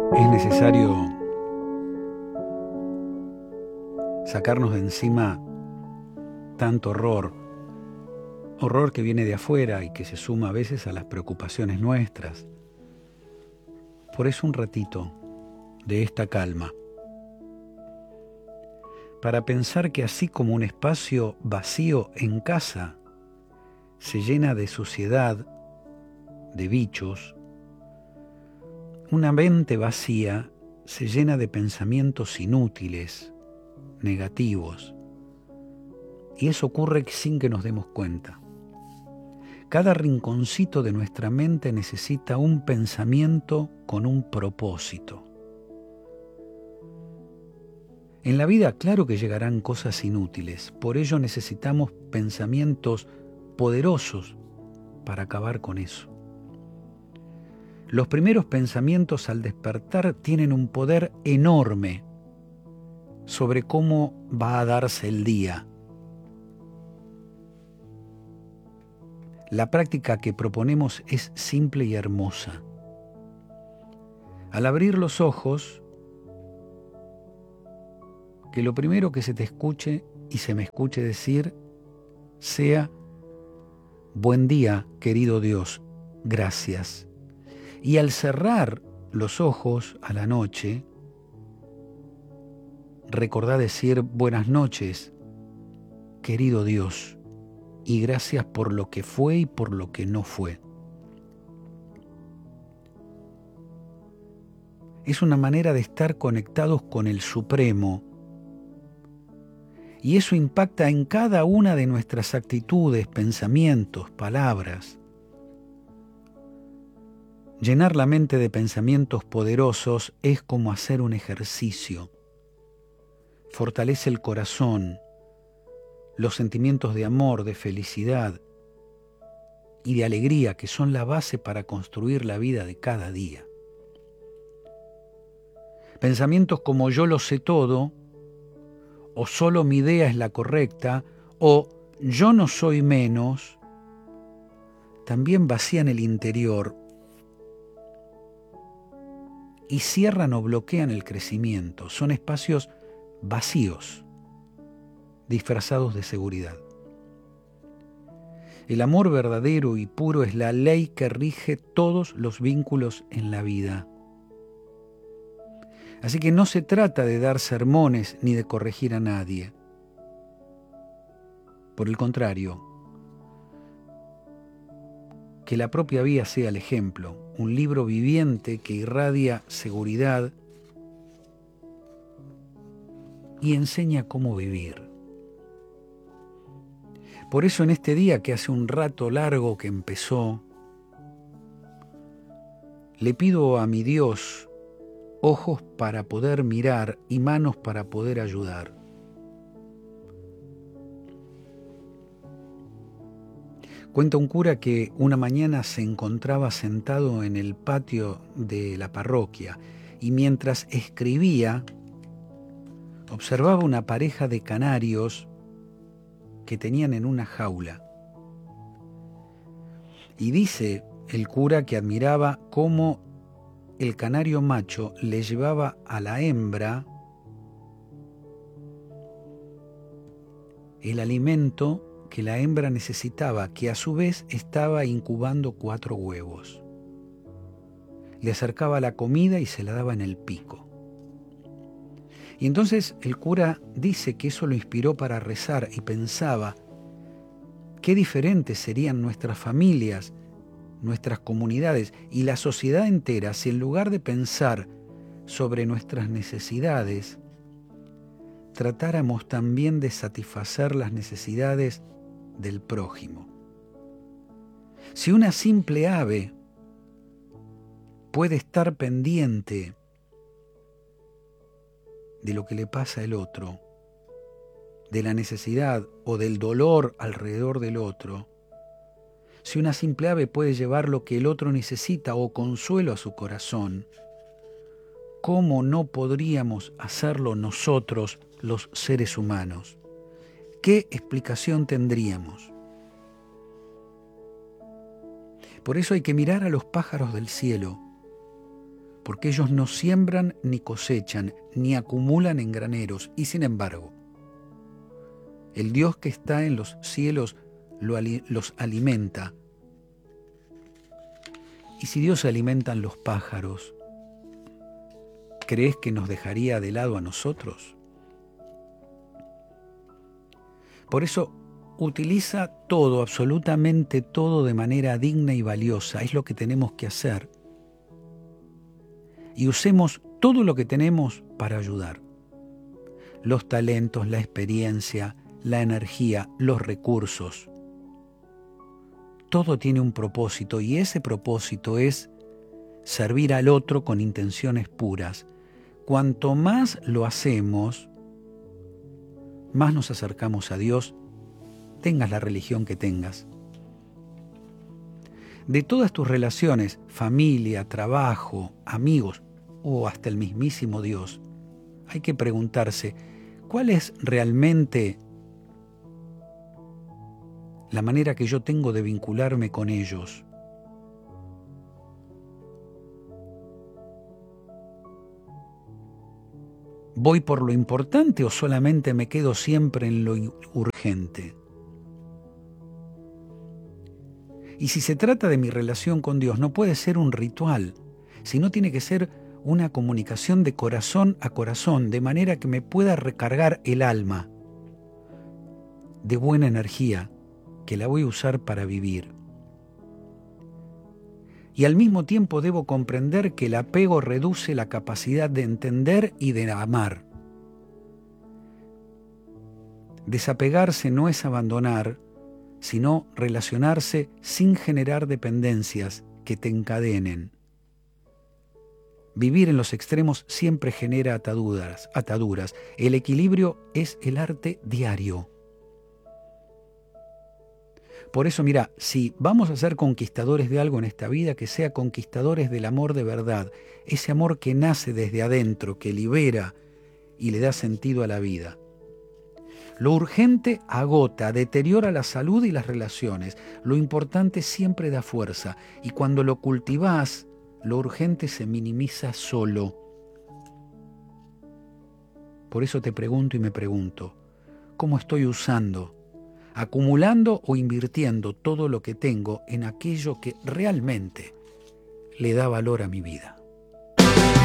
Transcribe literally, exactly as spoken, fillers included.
Es necesario sacarnos de encima tanto horror, horror que viene de afuera y que se suma a veces a las preocupaciones nuestras. Por eso un ratito de esta calma, para pensar que así como un espacio vacío en casa se llena de suciedad, de bichos, una mente vacía se llena de pensamientos inútiles, negativos, y eso ocurre sin que nos demos cuenta. Cada rinconcito de nuestra mente necesita un pensamiento con un propósito. En la vida, claro que llegarán cosas inútiles, por ello necesitamos pensamientos poderosos para acabar con eso. Los primeros pensamientos al despertar tienen un poder enorme sobre cómo va a darse el día. La práctica que proponemos es simple y hermosa. Al abrir los ojos, que lo primero que se te escuche y se me escuche decir sea: buen día, querido Dios, gracias. Y al cerrar los ojos a la noche, recordá decir: buenas noches, querido Dios, y gracias por lo que fue y por lo que no fue. Es una manera de estar conectados con el Supremo, y eso impacta en cada una de nuestras actitudes, pensamientos, palabras. Llenar la mente de pensamientos poderosos es como hacer un ejercicio. Fortalece el corazón, los sentimientos de amor, de felicidad y de alegría, que son la base para construir la vida de cada día. Pensamientos como yo lo sé todo, o solo mi idea es la correcta, o yo no soy menos, también vacían el interior y cierran o bloquean el crecimiento. Son espacios vacíos, disfrazados de seguridad. El amor verdadero y puro es la ley que rige todos los vínculos en la vida. Así que no se trata de dar sermones ni de corregir a nadie. Por el contrario, que la propia vida sea el ejemplo, un libro viviente que irradia seguridad y enseña cómo vivir. Por eso en este día que hace un rato largo que empezó, le pido a mi Dios ojos para poder mirar y manos para poder ayudar. Cuenta un cura que una mañana se encontraba sentado en el patio de la parroquia y mientras escribía observaba una pareja de canarios que tenían en una jaula. Y dice el cura que admiraba cómo el canario macho le llevaba a la hembra el alimento que la hembra necesitaba, que a su vez estaba incubando cuatro huevos. Le acercaba la comida y se la daba en el pico. Y entonces el cura dice que eso lo inspiró para rezar y pensaba qué diferentes serían nuestras familias, nuestras comunidades y la sociedad entera si en lugar de pensar sobre nuestras necesidades, tratáramos también de satisfacer las necesidades del prójimo. Si una simple ave puede estar pendiente de lo que le pasa al otro, de la necesidad o del dolor alrededor del otro, si una simple ave puede llevar lo que el otro necesita o consuelo a su corazón, ¿cómo no podríamos hacerlo nosotros, los seres humanos? ¿Qué explicación tendríamos? Por eso hay que mirar a los pájaros del cielo, porque ellos no siembran ni cosechan, ni acumulan en graneros, y sin embargo, el Dios que está en los cielos lo ali- los alimenta. Y si Dios alimentan los pájaros, ¿crees que nos dejaría de lado a nosotros? Por eso, utiliza todo, absolutamente todo, de manera digna y valiosa. Es lo que tenemos que hacer. Y usemos todo lo que tenemos para ayudar. Los talentos, la experiencia, la energía, los recursos. Todo tiene un propósito, y ese propósito es servir al otro con intenciones puras. Cuanto más lo hacemos, más nos acercamos a Dios, tengas la religión que tengas. De todas tus relaciones, familia, trabajo, amigos o hasta el mismísimo Dios, hay que preguntarse, ¿cuál es realmente la manera que yo tengo de vincularme con ellos? ¿Voy por lo importante o solamente me quedo siempre en lo urgente? Y si se trata de mi relación con Dios, no puede ser un ritual, sino tiene que ser una comunicación de corazón a corazón, de manera que me pueda recargar el alma de buena energía, que la voy a usar para vivir. Y al mismo tiempo debo comprender que el apego reduce la capacidad de entender y de amar. Desapegarse no es abandonar, sino relacionarse sin generar dependencias que te encadenen. Vivir en los extremos siempre genera ataduras, ataduras. El equilibrio es el arte diario. Por eso, mira, si vamos a ser conquistadores de algo en esta vida, que sea conquistadores del amor de verdad, ese amor que nace desde adentro, que libera y le da sentido a la vida. Lo urgente agota, deteriora la salud y las relaciones. Lo importante siempre da fuerza, y cuando lo cultivás, lo urgente se minimiza solo. Por eso te pregunto y me pregunto, ¿cómo estoy usando, acumulando o invirtiendo todo lo que tengo en aquello que realmente le da valor a mi vida?